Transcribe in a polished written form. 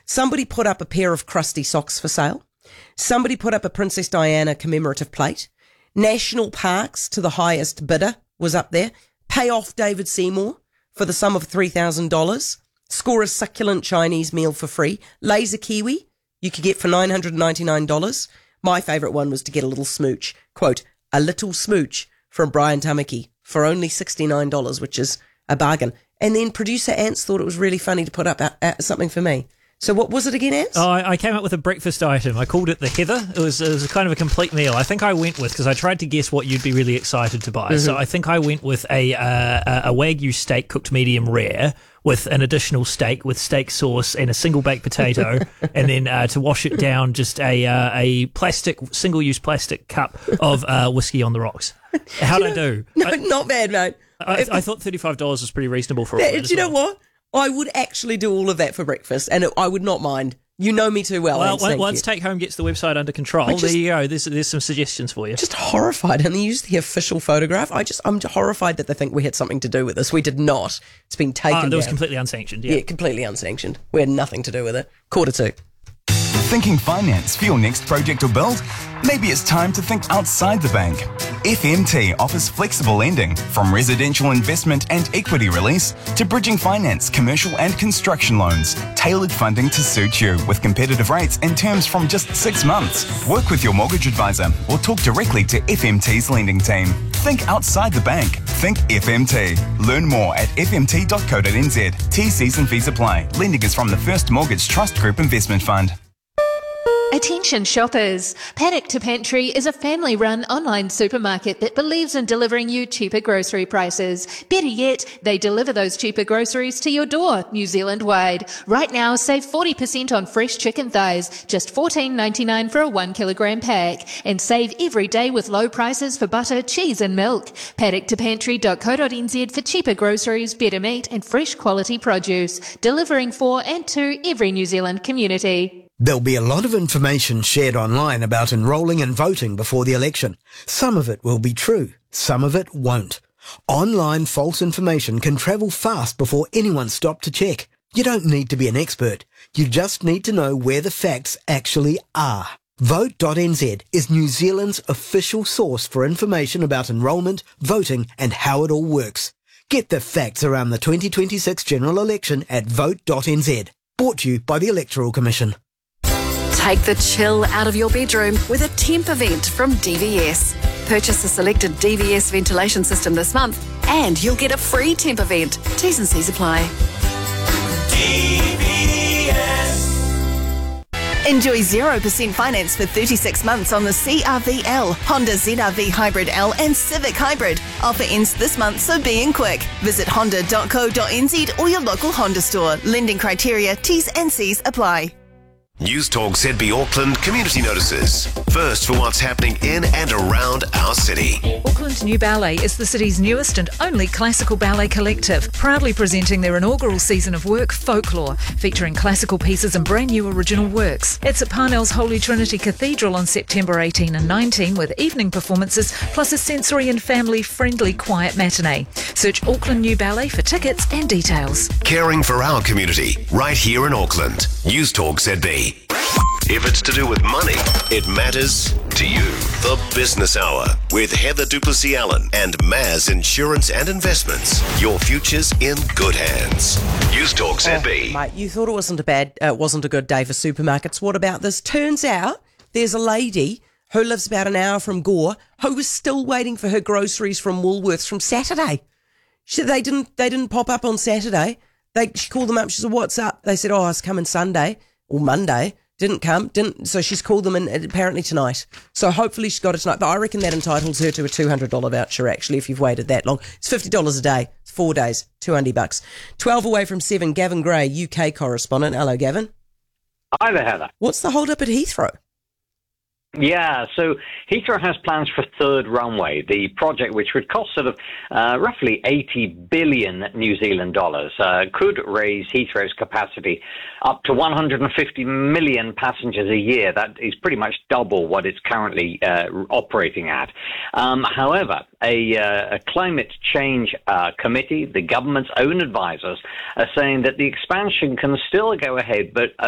Somebody put up a pair of crusty socks for sale. Somebody put up a Princess Diana commemorative plate. National Parks to the highest bidder was up there. Pay off David Seymour for the sum of $3,000. Score a succulent Chinese meal for free. Laser Kiwi you could get for $999. My favourite one was to get a little smooch. Quote, a little smooch from Brian Tamaki for only $69, which is a bargain. And then producer Ants thought it was really funny to put up something for me. So what was it again, Ants? Oh, I came up with a breakfast item. I called it the Heather. It was kind of a complete meal. I think I went with, because I tried to guess what you'd be really excited to buy. Mm-hmm. So I think I went with a Wagyu steak cooked medium rare with an additional steak with steak sauce and a single baked potato, and then to wash it down, just a single-use plastic cup of whiskey on the rocks. How'd I do? No, not bad, mate. I thought $35 was pretty reasonable for it. Do you know what? I would actually do all of that for breakfast, and I would not mind. You know me too well. Well, once Take Home gets the website under control, there you go. There's some suggestions for you. Just horrified, and they used the official photograph. I'm horrified that they think we had something to do with this. We did not. It's been taken down. That was completely unsanctioned. Yeah, completely unsanctioned. We had nothing to do with it. 1:45. Thinking finance for your next project or build? Maybe it's time to think outside the bank. FMT offers flexible lending, from residential investment and equity release to bridging finance, commercial and construction loans. Tailored funding to suit you with competitive rates and terms from just 6 months. Work with your mortgage advisor or talk directly to FMT's lending team. Think outside the bank. Think FMT. Learn more at fmt.co.nz. T's and fees apply. Lending is from the First Mortgage Trust Group Investment Fund. Attention shoppers! Paddock to Pantry is a family-run online supermarket that believes in delivering you cheaper grocery prices. Better yet, they deliver those cheaper groceries to your door, New Zealand-wide. Right now, save 40% on fresh chicken thighs, just $14.99 for a 1 kilogram pack. And save every day with low prices for butter, cheese and milk. Paddock2pantry.co.nz for cheaper groceries, better meat and fresh quality produce. Delivering for and to every New Zealand community. There'll be a lot of information shared online about enrolling and voting before the election. Some of it will be true, some of it won't. Online false information can travel fast before anyone stopped to check. You don't need to be an expert. You just need to know where the facts actually are. Vote.nz is New Zealand's official source for information about enrolment, voting and how it all works. Get the facts around the 2026 general election at vote.nz. Brought to you by the Electoral Commission. Take the chill out of your bedroom with a temp event from DVS. Purchase a selected DVS ventilation system this month and you'll get a free temp event. T's and C's apply. DVS. Enjoy 0% finance for 36 months on the CR-V L, Honda ZR-V Hybrid L and Civic Hybrid. Offer ends this month, so be in quick. Visit honda.co.nz or your local Honda store. Lending criteria, T's and C's apply. News Talk ZB Auckland community notices. First for what's happening in and around our city. Auckland New Ballet is the city's newest and only classical ballet collective, proudly presenting their inaugural season of work, Folklore, featuring classical pieces and brand new original works. It's at Parnell's Holy Trinity Cathedral on September 18 and 19 with evening performances plus a sensory and family-friendly quiet matinee. Search Auckland New Ballet for tickets and details. Caring for our community, right here in Auckland. News Talk ZB. If it's to do with money, it matters to you. The Business Hour with Heather Duplessis-Allen and Maz Insurance and Investments. Your future's in good hands. News Talk ZB. Mate, you thought it wasn't a good day for supermarkets. What about this? Turns out there's a lady who lives about an hour from Gore who was still waiting for her groceries from Woolworths from Saturday. They didn't pop up on Saturday. She called them up. She said, "What's up?" They said, "Oh, it's coming Sunday or Monday." Didn't come. So she's called them in apparently tonight. So hopefully she's got it tonight. But I reckon that entitles her to a $200 voucher, actually, if you've waited that long. It's $50 a day. It's 4 days, $200. 12 away from 7, Gavin Gray, UK correspondent. Hello, Gavin. Hi there, Heather. What's the hold up at Heathrow? Yeah, so Heathrow has plans for third runway, the project which would cost sort of roughly 80 billion New Zealand dollars, could raise Heathrow's capacity up to 150 million passengers a year. That is pretty much double what it's currently operating at. However, a climate change committee, the government's own advisors, are saying that the expansion can still go ahead, but